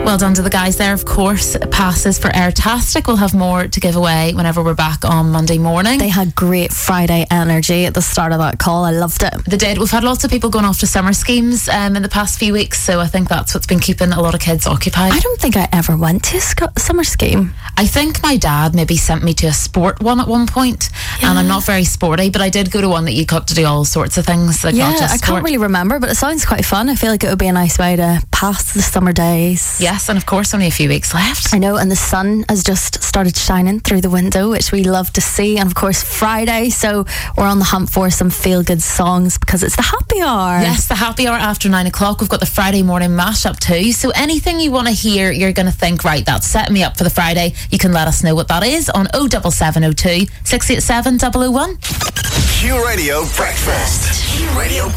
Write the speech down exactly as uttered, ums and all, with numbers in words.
Well done to the guys there, of course. Passes for Airtastic. We'll have more to give away whenever we're back on Monday morning. They had great Friday energy at the start of that call. I loved it. They did. We've had lots of people going off to summer schemes um, in the past few weeks, so I think that's what's been keeping a lot of kids occupied. I don't think I ever went to a sc- summer scheme. I think my dad maybe sent me to a sport one at one point, yeah. and I'm not very sporty, but I did go to one that you got to do all sorts of things. Like yeah, not just I sport. can't really remember, but it sounds quite fun. I feel like it would be a nice way to pass the summer days. Yes, and of course only a few weeks left. I know, and the sun has just started shining through the window, which we love to see. And of course Friday, so we're on the hunt for some feel-good songs because it's the happy hour. Yes, the happy hour after nine o'clock. We've got the Friday morning mashup too, so anything you want to hear, you're going to think, right, that's setting me up for the Friday, you can let us know what that is on oh seven seven oh two, six eight seven, double oh one. Q Radio Breakfast. Q Radio